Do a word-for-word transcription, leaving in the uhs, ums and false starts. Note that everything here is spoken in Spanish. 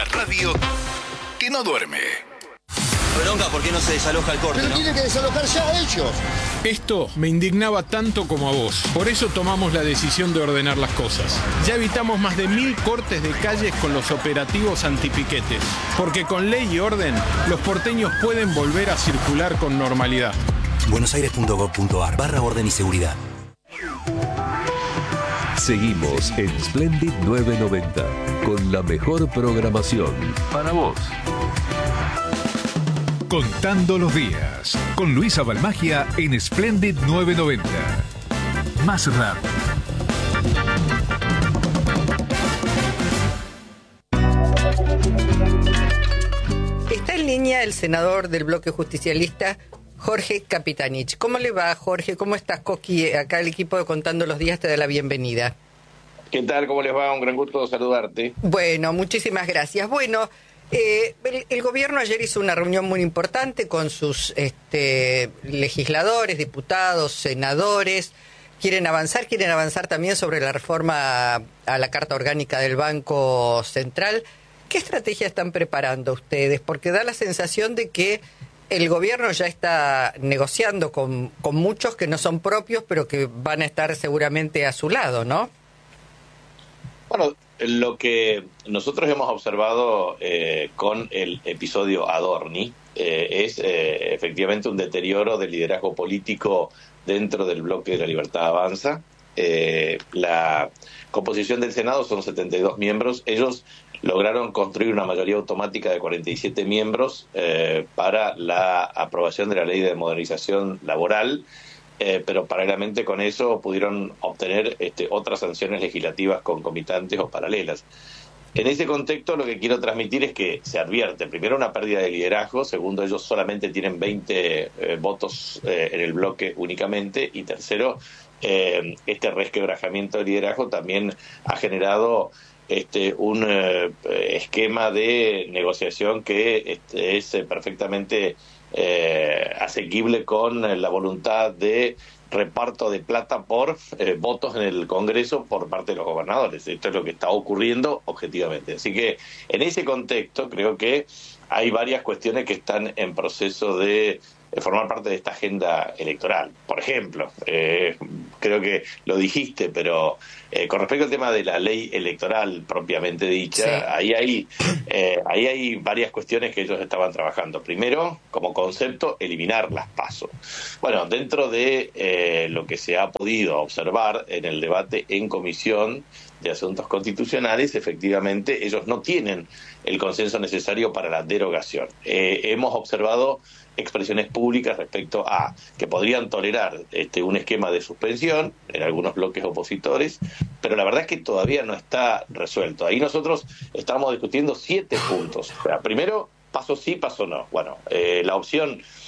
radio que no duerme. Bronca, ¿por qué no se desaloja el corte, Pero no? tiene que desalojar ya a ellos. Esto me indignaba tanto como a vos. Por eso tomamos la decisión de ordenar las cosas. Ya evitamos más de mil cortes de calles con los operativos antipiquetes. Porque con ley y orden, los porteños pueden volver a circular con normalidad. buenosaires.gov.ar barra orden y seguridad. Seguimos en Splendid novecientos noventa con la mejor programación para vos. Contando los días con Luisa Balmagia en Splendid novecientos noventa. Más rápido. Está en línea el senador del bloque justicialista, Jorge Capitanich. ¿Cómo le va, Jorge? ¿Cómo estás, Coqui? Acá el equipo de Contando los Días te da la bienvenida. ¿Qué tal? ¿Cómo les va? Un gran gusto saludarte. Bueno, muchísimas gracias. Bueno, eh, el, el gobierno ayer hizo una reunión muy importante con sus este, legisladores, diputados, senadores. Quieren avanzar, quieren avanzar también sobre la reforma a la Carta Orgánica del Banco Central. ¿Qué estrategia están preparando ustedes? Porque da la sensación de que el gobierno ya está negociando con, con muchos que no son propios, pero que van a estar seguramente a su lado, ¿no? Bueno, lo que nosotros hemos observado eh, con el episodio Adorni eh, es eh, efectivamente un deterioro del liderazgo político dentro del bloque de la Libertad Avanza. Eh, la composición del Senado son setenta y dos miembros. Ellos lograron construir una mayoría automática de cuarenta y siete miembros eh, para la aprobación de la Ley de Modernización Laboral, eh, pero paralelamente con eso pudieron obtener este, otras sanciones legislativas concomitantes o paralelas. En ese contexto lo que quiero transmitir es que se advierte, primero, una pérdida de liderazgo, segundo, ellos solamente tienen veinte eh, votos eh, en el bloque únicamente, y tercero, eh, este resquebrajamiento de liderazgo también ha generado este un eh, esquema de negociación que este, es eh, perfectamente eh, asequible con eh, la voluntad de reparto de plata por eh, votos en el Congreso por parte de los gobernadores. Esto es lo que está ocurriendo objetivamente. Así que en ese contexto creo que hay varias cuestiones que están en proceso de formar parte de esta agenda electoral. Por ejemplo, eh, creo que lo dijiste, pero eh, con respecto al tema de la ley electoral propiamente dicha, sí. ahí hay eh, ahí hay varias cuestiones que ellos estaban trabajando. Primero, como concepto, eliminar las PASO. Bueno, dentro de eh, lo que se ha podido observar en el debate en comisión de Asuntos Constitucionales, efectivamente, ellos no tienen el consenso necesario para la derogación. Eh, hemos observado expresiones públicas respecto a que podrían tolerar este un esquema de suspensión en algunos bloques opositores, pero la verdad es que todavía no está resuelto. Ahí nosotros estamos discutiendo siete puntos. O sea, primero, paso sí, paso no. Bueno, eh, la opción